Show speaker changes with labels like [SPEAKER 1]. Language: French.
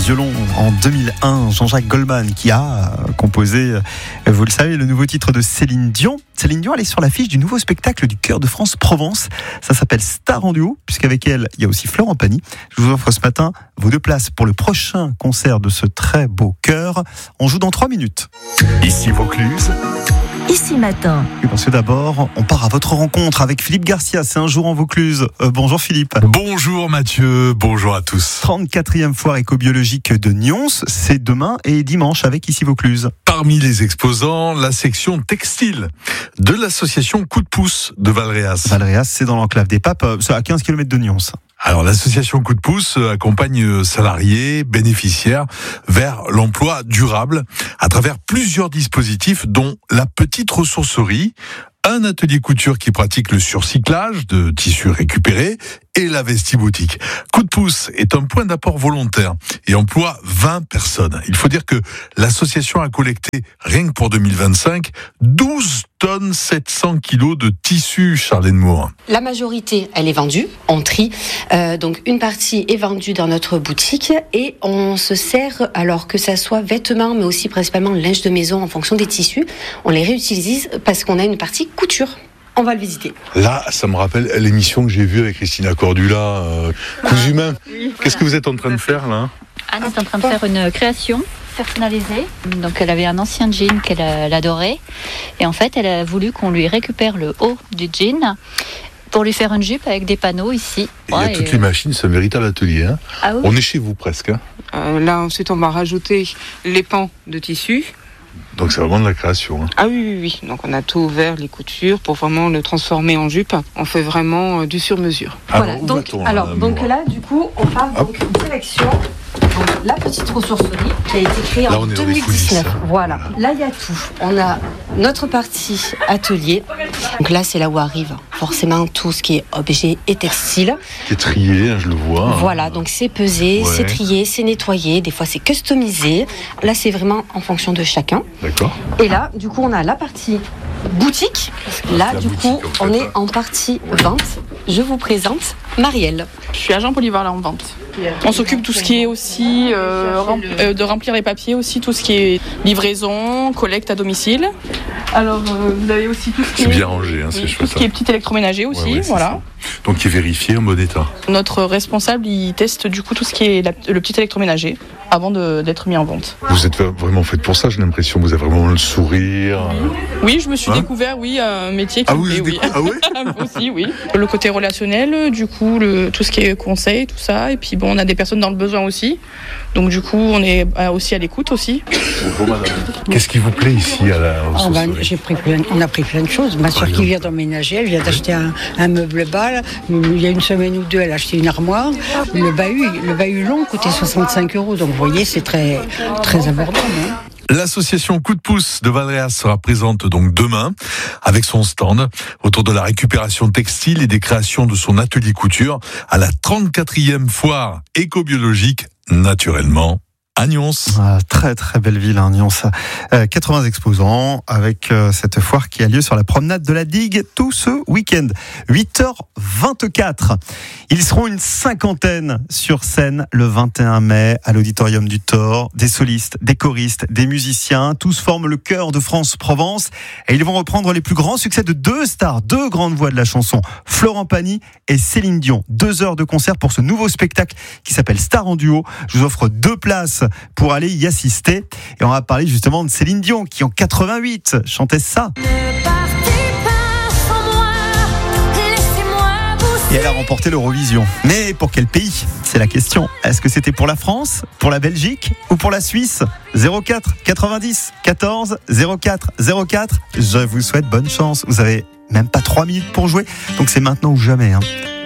[SPEAKER 1] violon en 2001. Jean-Jacques Goldman qui a composé, vous le savez, le nouveau titre de Céline Dion. Céline Dion, elle est sur l'affiche du nouveau spectacle du Chœur de France Provence. Ça s'appelle Star en duo, puisqu'avec elle, il y a aussi Florent Pagny. Je vous offre ce matin vos 2 places pour le prochain concert de ce très beau chœur. On joue dans 3 minutes.
[SPEAKER 2] Ici Vaucluse.
[SPEAKER 3] Ici Matin.
[SPEAKER 1] Parce que d'abord, on part à votre rencontre avec Philippe Garcia. C'est un jour en Vaucluse. Bonjour Philippe.
[SPEAKER 2] Bonjour Mathieu, bonjour à tous.
[SPEAKER 1] 34e foire éco-biologique de Nyons. C'est demain et dimanche avec Ici Vaucluse.
[SPEAKER 2] Parmi les exposants, la section textile de l'association Coup de pouce de Valréas.
[SPEAKER 1] Valréas, c'est dans l'enclave des Papes, c'est à 15 km de Nyons.
[SPEAKER 2] Alors l'association Coup de pouce accompagne salariés, bénéficiaires vers l'emploi durable à travers plusieurs dispositifs dont la petite ressourcerie, un atelier couture qui pratique le surcyclage de tissus récupérés et la vestiboutique. Coup de pouce est un point d'apport volontaire et emploie 20 personnes. Il faut dire que l'association a collecté, rien que pour 2025, 12 tonnes 700 kilos de tissus, Charlène Moore.
[SPEAKER 4] La majorité, elle est vendue, on trie. Donc une partie est vendue dans notre boutique et on se sert, alors que ça soit vêtements, mais aussi principalement linge de maison en fonction des tissus, on les réutilise parce qu'on a une partie couture. On va le visiter.
[SPEAKER 2] Là, ça me rappelle l'émission que j'ai vue avec Christina Cordula, Cousu Main.
[SPEAKER 5] Oui.
[SPEAKER 2] Qu'est-ce que vous êtes en train de faire là ?
[SPEAKER 5] Anne est en train de faire une création personnalisée. Donc elle avait un ancien jean qu'elle adorait. Et en fait, elle a voulu qu'on lui récupère le haut du jean pour lui faire une jupe avec des panneaux ici.
[SPEAKER 2] Il y a toutes les machines, c'est un véritable atelier. Hein.
[SPEAKER 5] Ah oui.
[SPEAKER 2] On est chez vous presque. Hein.
[SPEAKER 6] Là, ensuite, on va rajouter les pans de tissu.
[SPEAKER 2] Donc c'est vraiment de la création. Hein.
[SPEAKER 6] Ah oui. Donc on a tout ouvert, les coutures, pour vraiment le transformer en jupe. On fait vraiment du sur-mesure.
[SPEAKER 4] Voilà. Donc là, du coup, on part donc direction la petite ressourcerie qui a été créée en 2019. Voilà. Là, il y a tout. On a notre partie atelier. Donc là, c'est là où arrive forcément tout ce qui est objet et textile.
[SPEAKER 2] Qui est trié, je le vois.
[SPEAKER 4] Voilà, donc c'est pesé, c'est trié, c'est nettoyé. Des fois, c'est customisé. Là, c'est vraiment en fonction de chacun.
[SPEAKER 2] D'accord.
[SPEAKER 4] Et là, du coup, on a la partie boutique. Là, du coup, on est en partie vente. Je vous présente Marielle.
[SPEAKER 7] Je suis agent polyvalent en vente. On s'occupe de tout ce qui est aussi de remplir les papiers, aussi tout ce qui est livraison, collecte à domicile. Alors vous avez aussi tout ce qui est
[SPEAKER 2] bien rangé, hein, c'est chouette.
[SPEAKER 7] Tout ce qui est petit électroménager aussi, voilà.
[SPEAKER 2] Donc qui est vérifié en bon état.
[SPEAKER 7] Notre responsable, il teste du coup tout ce qui est le petit électroménager avant d'être mis en vente.
[SPEAKER 2] Vous êtes vraiment fait pour ça, j'ai l'impression. Vous avez vraiment le sourire.
[SPEAKER 7] Oui, je me suis découvert, un métier qui me plaît,
[SPEAKER 2] Ah oui.
[SPEAKER 7] Aussi, oui. Le côté relationnel, du coup, tout ce qui est conseil, tout ça. Et puis bon, on a des personnes dans le besoin aussi. Donc du coup, on est aussi à l'écoute aussi.
[SPEAKER 2] Bonjour madame. Qu'est-ce qui vous plaît ici à la ressourcerie ?
[SPEAKER 8] On a pris plein de choses. Ma soeur qui vient d'emménager, elle vient d'acheter un meuble bas. Il y a une semaine ou deux, elle a acheté une armoire. Le bahut long coûtait 65 €. Donc vous voyez, c'est très, très abordable. Hein.
[SPEAKER 2] L'association Coup de pouce de Valréas sera présente donc demain avec son stand autour de la récupération textile et des créations de son atelier couture à la 34e foire éco-biologique naturellement à Nyons.
[SPEAKER 1] Très très belle ville, Nyons. 80 exposants avec cette foire qui a lieu sur la promenade de la Digue tout ce week-end. 8h24. Ils seront une 50aine sur scène le 21 mai à l'Auditorium du Thor. Des solistes, des choristes, des musiciens. Tous forment le Chœur de France Provence et ils vont reprendre les plus grands succès de 2 stars, 2 grandes voix de la chanson, Florent Pagny et Céline Dion. 2 heures de concert pour ce nouveau spectacle qui s'appelle Star en duo. Je vous offre 2 places pour aller y assister. Et on va parler justement de Céline Dion qui en 88 chantait ça. Et elle a remporté l'Eurovision. Mais pour quel pays ? C'est la question. Est-ce que c'était pour la France, pour la Belgique ou pour la Suisse ? 04 90 14 04 04. Je vous souhaite bonne chance. Vous avez même pas 3 minutes pour jouer. Donc c'est maintenant ou jamais.